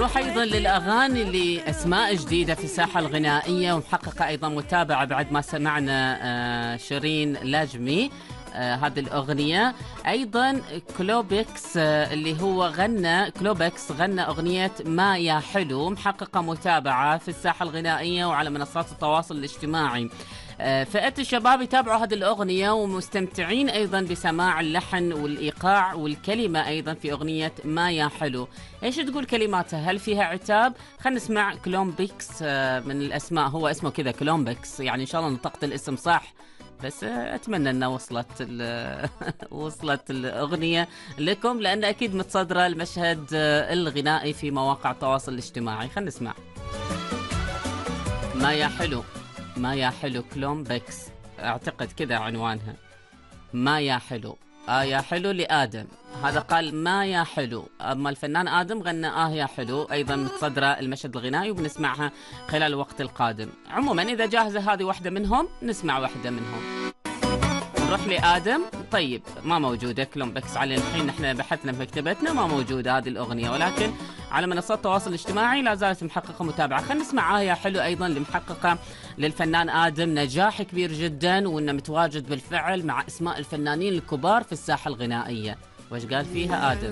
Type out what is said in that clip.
نروح ايضا للاغاني اللي اسماء جديده في الساحه الغنائيه ومحققه ايضا متابعه بعد ما سمعنا شيرين لاجمي. هذه الأغنية أيضا كلوبكس اللي هو غنى كلوبكس غنى أغنية ما يا حلو، محققة متابعة في الساحة الغنائية وعلى منصات التواصل الاجتماعي. فئة الشباب يتابعوا هذه الأغنية ومستمتعين أيضا بسماع اللحن والإيقاع والكلمة أيضا في أغنية ما يا حلو. إيش تقول كلماتها؟ هل فيها عتاب؟ خلينا نسمع كلومبكس من الأسماء، هو اسمه كذا كلومبكس، يعني إن شاء الله نطقت الاسم صح، بس أتمنى أنها وصلت الأغنية لكم، لأن أكيد متصدرة المشهد الغنائي في مواقع التواصل الاجتماعي. خلينا نسمع ما يا حلو. ما يا حلو كلومبكس، أعتقد كذا عنوانها، ما يا حلو. يا حلو لآدم، هذا قال ما يا حلو، أما الفنان آدم غنى يا حلو، أيضا متصدرة المشهد الغنائي وبنسمعها خلال الوقت القادم. عموما إذا جاهزة هذه واحدة منهم نسمع واحدة منهم. نروح لآدم. طيب ما موجودة كلومبكس على الحين، نحن بحثنا في مكتبتنا ما موجودة هذه الأغنية، ولكن على منصات التواصل الاجتماعي لا زالت محققة متابعة. خلينا نسمع يا حلو أيضا لمحققة للفنان آدم، نجاح كبير جدا وإنه متواجد بالفعل مع أسماء الفنانين الكبار في الساحة الغنائية. وش قال فيها آدم؟